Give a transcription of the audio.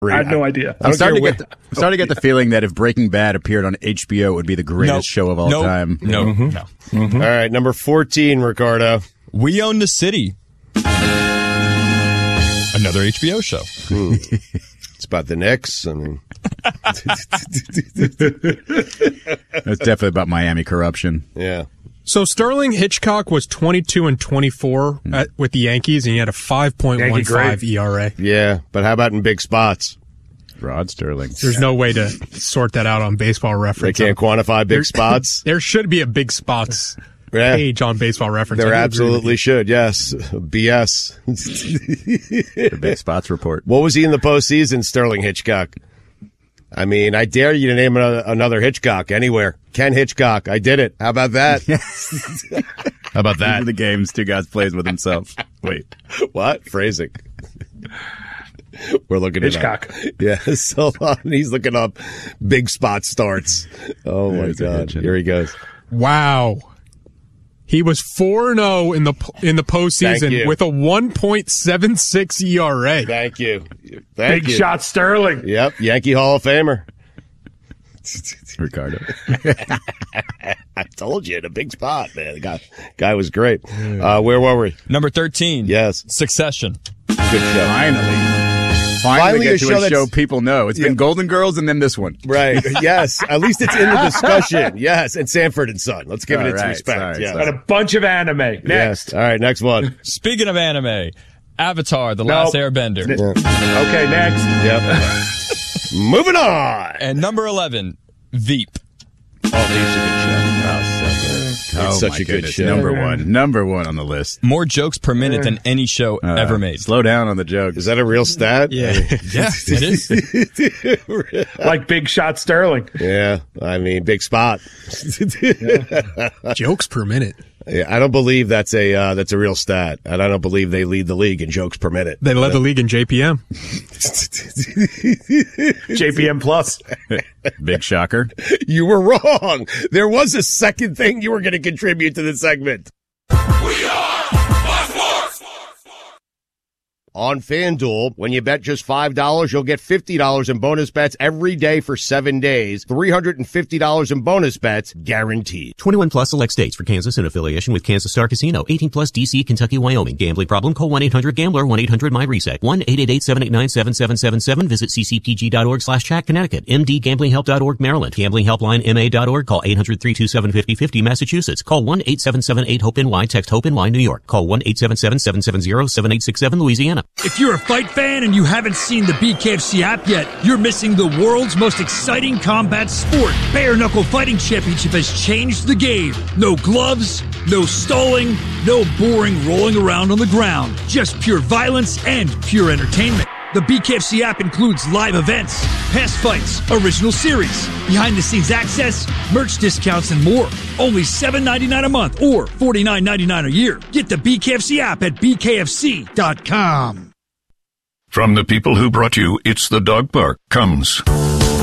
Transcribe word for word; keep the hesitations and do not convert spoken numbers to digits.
I had no idea. I'm starting, to get, the, I'm starting to get the feeling that if Breaking Bad appeared on H B O, it would be the greatest nope. show of all nope. time. No, mm-hmm. no. Mm-hmm. All right, number fourteen, Ricardo. We Own the City. Another H B O show. Hmm. It's about the Knicks. I mean, it's definitely about Miami corruption. Yeah. So Sterling Hitchcock was twenty-two and twenty-four mm. at, with the Yankees, and he had a five point one five E R A. Yeah, but how about in big spots? Rod Sterling. There's no way to sort that out on Baseball Reference. They can't quantify big there, spots? There should be a big spots yeah. page on Baseball Reference. There absolutely should, yes. B S. The big spots report. What was he in the postseason, Sterling Hitchcock? I mean, I dare you to name another, another Hitchcock anywhere. Ken Hitchcock. I did it. How about that? How about that? The games two guys plays with himself. Wait. What? Phrasing. We're looking at Hitchcock. Yeah, so on. He's looking up big spot starts. Oh, my God. Here he goes. Wow. He was four and oh in the in the postseason with a one point seven six E R A. Thank you. Thank Big you. shot Sterling. Yep, Yankee Hall of Famer. Ricardo. I told you, in a big spot, man. The guy, guy was great. Uh, where were we? Number thirteen. Yes. Succession. Good show. Finally. Finally, Finally get a to show a show that's- people know. It's Yeah. been Golden Girls and then this one. Right. Yes. At least it's in the discussion. Yes. And Sanford and Son. Let's give All it its right. respect. Sorry, yes. sorry. And a bunch of anime. Next. Yes. All right. Next one. Speaking of anime, Avatar, The Nope. Last Airbender. Yeah. Okay, next. Yep. Moving on. And number eleven, Veep. Oh, Veep's a good show. Oh, It's such my a good goodness. show. Number one. Number one on the list. More jokes per minute than any show Uh, ever made. Slow down on the jokes. Is that a real stat? Yeah. Yeah, it is. Like big shot Sterling. Yeah. I mean, big spot. Jokes per minute. Yeah, I don't believe that's a uh, that's a real stat, and I don't believe they lead the league in jokes per minute. They led the league in J P M. J P M plus. Big shocker. You were wrong. There was a second thing you were going to contribute to the segment. We are Buzzworks! On FanDuel, when you bet just five dollars, you'll get fifty dollars in bonus bets every day for seven days. three hundred fifty dollars in bonus bets guaranteed. twenty-one plus select states for Kansas in affiliation with Kansas Star Casino. eighteen plus D C, Kentucky, Wyoming. Gambling problem? Call one eight hundred gambler, one eight hundred my reset. one eight eight eight, seven eight nine, seven seven seven seven. Visit ccpg.org slash chat Connecticut. m d gambling help dot org Maryland. Gambling helpline M A dot org. Call eight hundred, three two seven, five oh five oh Massachusetts. Call one eight seven seven eight hope N Y. Text HOPE-NY New York. Call one eight seven seven, seven seven zero, seven eight six seven Louisiana. If you're a fight fan and you haven't seen the B K F C app yet, you're missing the world's most exciting combat sport. Bare Knuckle Fighting Championship has changed the game. No gloves, no stalling, no boring rolling around on the ground. Just pure violence and pure entertainment. The B K F C app includes live events, past fights, original series, behind-the-scenes access, merch discounts, and more. Only seven ninety-nine a month or forty-nine ninety-nine a year. Get the B K F C app at b k f c dot com. From the people who brought you It's the Dog Park comes